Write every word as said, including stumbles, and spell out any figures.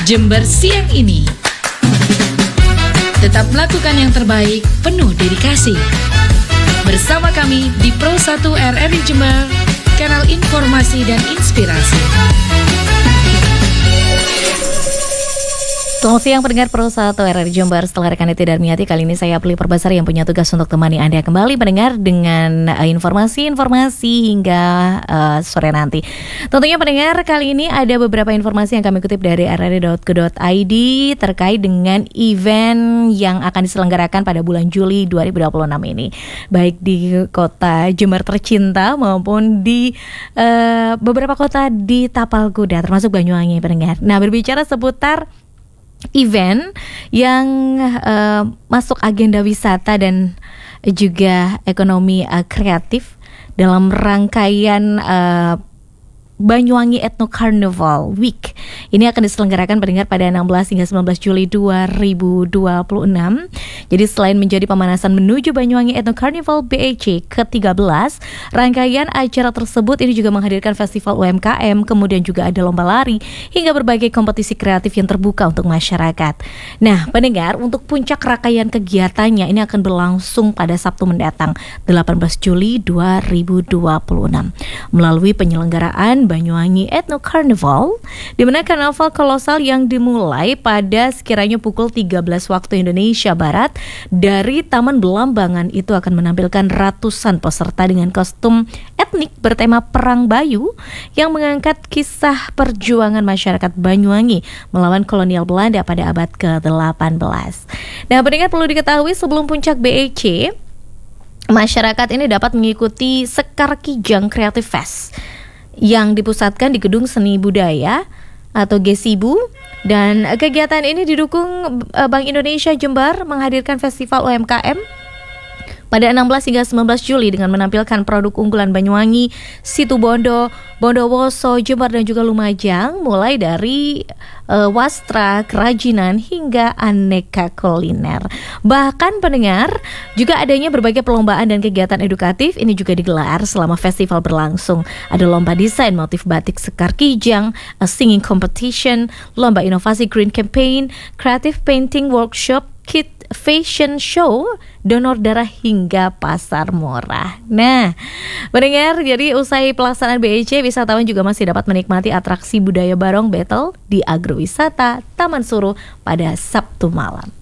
Jember siang ini. Tetap melakukan yang terbaik, penuh dedikasi. Bersama kami di Pro satu R R I Jember, kanal informasi dan inspirasi. Selamat siang pendengar Pro satu R R I Jember. Setelah rekan Niti Darmiati, kali ini saya Apli Perbasari yang punya tugas untuk temani Anda kembali mendengar dengan uh, informasi-informasi hingga uh, sore nanti. Tentunya pendengar, kali ini ada beberapa informasi yang kami kutip dari r r i dot co dot i d terkait dengan event yang akan diselenggarakan pada bulan Juli dua ribu dua puluh enam ini, baik di kota Jember tercinta maupun di uh, beberapa kota di Tapal Kuda termasuk Banyuwangi pendengar. Nah, berbicara seputar event yang uh, masuk agenda wisata dan juga ekonomi uh, kreatif dalam rangkaian uh, Banyuwangi Ethno Carnival Week. Ini akan diselenggarakan pendengar pada enam belas hingga sembilan belas Juli dua ribu dua puluh enam. Jadi selain menjadi pemanasan menuju Banyuwangi Ethno Carnival B E C ke tiga belas, rangkaian acara tersebut ini juga menghadirkan festival U M K M, kemudian juga ada lomba lari hingga berbagai kompetisi kreatif yang terbuka untuk masyarakat. Nah, pendengar, untuk puncak rangkaian kegiatannya ini akan berlangsung pada Sabtu mendatang delapan belas Juli dua ribu dua puluh enam melalui penyelenggaraan Banyuwangi Ethno Carnival, di mana karnaval kolosal yang dimulai pada sekiranya pukul tiga belas waktu Indonesia Barat dari Taman Belambangan itu akan menampilkan ratusan peserta dengan kostum etnik bertema Perang Bayu yang mengangkat kisah perjuangan masyarakat Banyuwangi melawan kolonial Belanda pada abad ke delapan belas. Nah, pendengar, perlu diketahui sebelum puncak B E C, masyarakat ini dapat mengikuti Sekar Kijang Creative Fest yang dipusatkan di Gedung Seni Budaya atau Gesibu, dan kegiatan ini didukung Bank Indonesia Jember menghadirkan festival U M K M pada enam belas hingga sembilan belas Juli dengan menampilkan produk unggulan Banyuwangi, Situbondo, Bondowoso, Jember dan juga Lumajang, mulai dari uh, wastra, kerajinan hingga aneka kuliner. Bahkan pendengar, juga adanya berbagai perlombaan dan kegiatan edukatif ini juga digelar selama festival berlangsung. Ada lomba desain motif batik Sekar Kijang, a singing competition, lomba inovasi green campaign, creative painting workshop, kit fashion show, donor darah hingga pasar murah. Nah, pendengar, jadi usai pelaksanaan B E C, wisatawan juga masih dapat menikmati atraksi budaya Barong Battle di Agrowisata Taman Suruh pada Sabtu malam.